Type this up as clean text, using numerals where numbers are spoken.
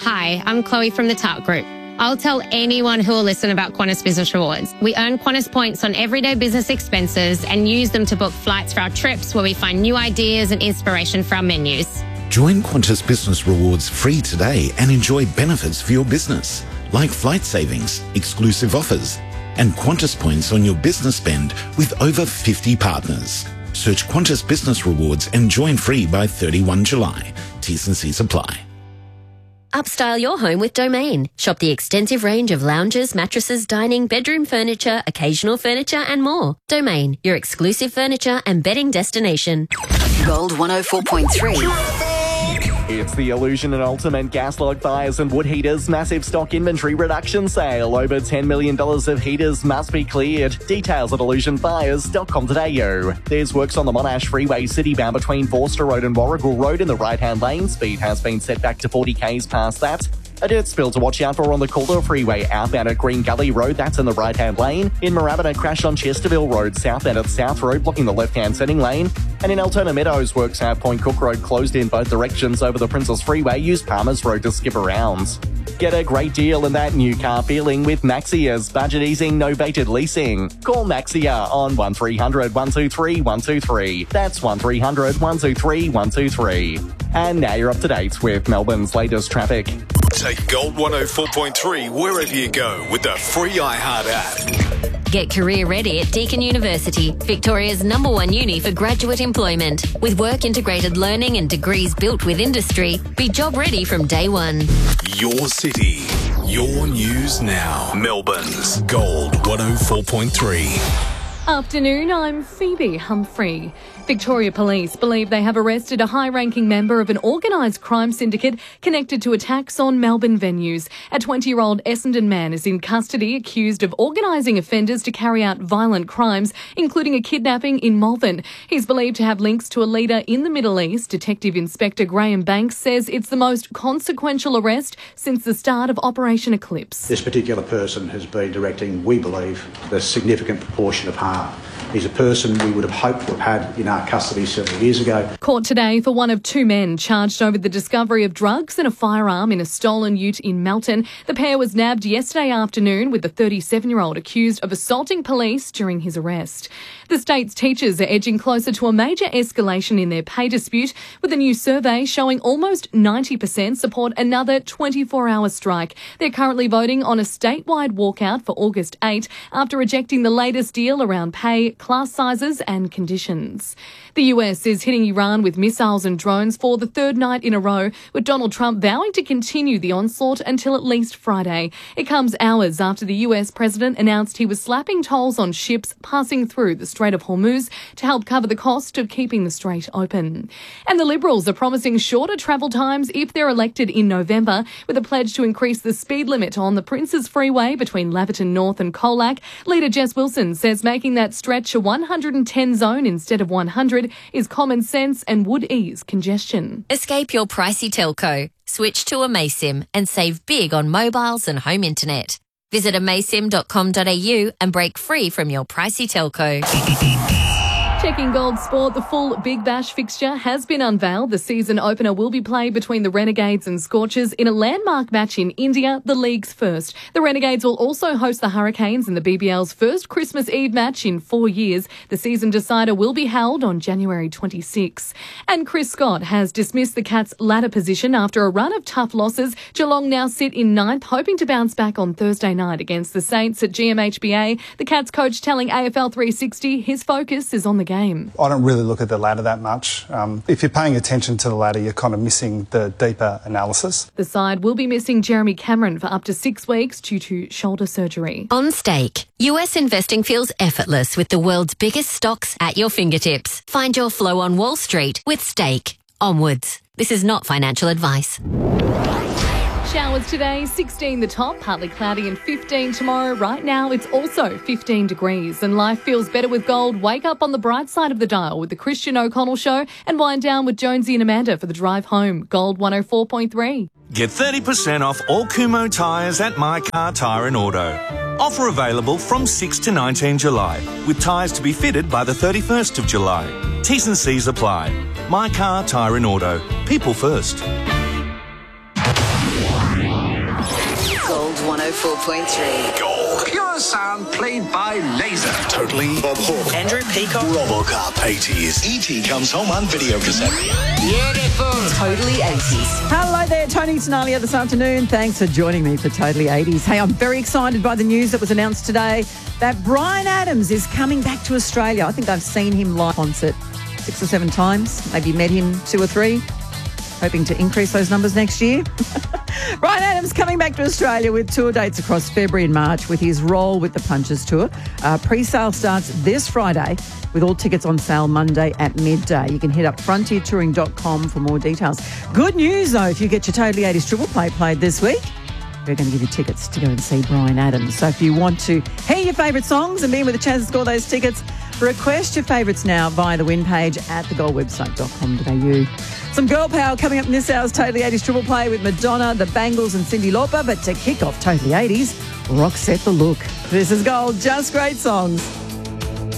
Hi, I'm Chloe from the Tart Group. I'll tell anyone who will listen about Qantas Business Rewards. We earn Qantas points on everyday business expenses and use them to book flights for our trips where we find new ideas and inspiration for our menus. Join Qantas Business Rewards free today and enjoy benefits for your business, like flight savings, exclusive offers, and Qantas points on your business spend with over 50 partners. Search Qantas Business Rewards and join free by 31 July. T's and C's apply. Upstyle your home with Domain. Shop the extensive range of lounges, mattresses, dining, bedroom furniture, occasional furniture and more. Domain, your exclusive furniture and bedding destination. Gold 104.3. It's the Illusion and Ultimate gas log fires and wood heaters massive stock inventory reduction sale. Over $10 million of heaters must be cleared. Details at illusionfires.com.au. There's works on the Monash Freeway citybound between Forster Road and Warrigal Road in the right-hand lane. Speed has been set back to 40 k's past that. A dirt spill to watch out for on the Calder Freeway outbound at Green Gully Road, that's in the right-hand lane. In Moorabbin, a crash on Chesterville Road southbound at South Road, blocking the left-hand setting lane. And in Altona Meadows, works at Point Cook Road closed in both directions over the Princess Freeway. Use Palmer's Road to skip around. Get a great deal in that new car feeling with Maxia's budget easing novated leasing. Call Maxia on 1300 123 123. That's 1300 123 123. And now you're up to date with Melbourne's latest traffic. Take Gold 104.3 wherever you go with the free iHeart app. Get career ready at Deakin University, Victoria's #1 uni for graduate employment. With work-integrated learning and degrees built with industry, be job ready from day one. Your city, your news now. Melbourne's Gold 104.3. Afternoon, I'm Phoebe Humphrey. Victoria Police believe they have arrested a high-ranking member of an organised crime syndicate connected to attacks on Melbourne venues. A 20-year-old Essendon man is in custody accused of organising offenders to carry out violent crimes, including a kidnapping in Malvern. He's believed to have links to a leader in the Middle East. Detective Inspector Graham Banks says it's the most consequential arrest since the start of Operation Eclipse. This particular person has been directing, we believe, the significant proportion of harm. He's a person we would have hoped to have had in our custody several years ago. Court today for one of two men charged over the discovery of drugs and a firearm in a stolen ute in Melton. The pair was nabbed yesterday afternoon, with the 37-year-old accused of assaulting police during his arrest. The state's teachers are edging closer to a major escalation in their pay dispute, with a new survey showing almost 90% support another 24-hour strike. They're currently voting on a statewide walkout for August 8 after rejecting the latest deal around pay, class sizes and conditions. The US is hitting Iran with missiles and drones for the third night in a row, with Donald Trump vowing to continue the onslaught until at least Friday. It comes hours after the US president announced he was slapping tolls on ships passing through the Strait of Hormuz to help cover the cost of keeping the strait open. And the Liberals are promising shorter travel times if they're elected in November, with a pledge to increase the speed limit on the Princes Freeway between Laverton North and Colac. Leader Jess Wilson says making that stretch a 110 zone instead of 100 is common sense and would ease congestion. Escape your pricey telco. Switch to Amaysim and save big on mobiles and home internet. Visit amaysim.com.au and break free from your pricey telco. Checking Gold Sport, the full Big Bash fixture has been unveiled. The season opener will be played between the Renegades and Scorchers in a landmark match in India, the league's first. The Renegades will also host the Hurricanes in the BBL's first Christmas Eve match in 4 years. The season decider will be held on January 26. And Chris Scott has dismissed the Cats' ladder position after a run of tough losses. Geelong now sit in ninth, hoping to bounce back on Thursday night against the Saints at GMHBA. The Cats coach telling AFL 360 his focus is on the game. I don't really look at the ladder that much. If you're paying attention to the ladder, you're kind of missing the deeper analysis. The side will be missing Jeremy Cameron for up to 6 weeks due to shoulder surgery. On Stake, US investing feels effortless with the world's biggest stocks at your fingertips. Find your flow on Wall Street with Stake. Onwards. This is not financial advice. Showers today, 16 the top, partly cloudy and 15 tomorrow. Right now, it's also 15 degrees and life feels better with gold. Wake up on the bright side of the dial with the Christian O'Connell Show and wind down with Jonesy and Amanda for the drive home. Gold 104.3. Get 30% off all Kumho tyres at My Car Tyre and Auto. Offer available from 6 to 19 July, with tyres to be fitted by the 31st of July. T's and C's apply. My Car Tyre and Auto. People first. 104.3. Gold. Pure sound played by laser. Totally Bob Hawke. Andrew Peacock. Robocop 80s. E.T. comes home on video cassette. Beautiful. Totally 80s. Hello there, Tony Tenalia this afternoon. Thanks for joining me for Totally 80s. Hey, I'm very excited by the news that was announced today that Bryan Adams is coming back to Australia. I think I've seen him live concert 6 or 7 times, maybe met him 2 or 3, hoping to increase those numbers next year. Bryan Adams coming back to Australia with tour dates across February and March with his Roll with the Punches tour. Pre-sale starts this Friday with all tickets on sale Monday at midday. You can hit up frontiertouring.com for more details. Good news, though, if you get your Totally 80s Triple Play played this week, we're going to give you tickets to go and see Bryan Adams. So if you want to hear your favourite songs and be in with a chance to score those tickets, request your favourites now via the win page at thegoldwebsite.com.au. Some girl power coming up in this hour's Totally 80s Triple Play with Madonna, The Bangles and Cyndi Lauper. But to kick off Totally 80s, Roxette The Look. This is Gold, just great songs.